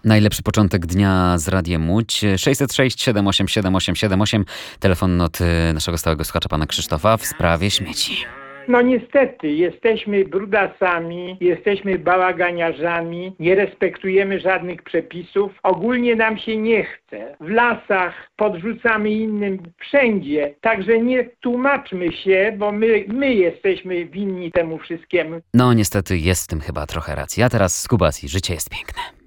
Najlepszy początek dnia z Radiem Łódź. 606 787 878. Telefon od naszego stałego słuchacza, pana Krzysztofa, w sprawie śmieci. No niestety, jesteśmy brudasami, jesteśmy bałaganiarzami, nie respektujemy żadnych przepisów. Ogólnie nam się nie chce. W lasach podrzucamy innym wszędzie. Także nie tłumaczmy się, bo my jesteśmy winni temu wszystkiemu. No niestety jest w tym chyba trochę racji. A teraz z Kubacji. Życie jest piękne.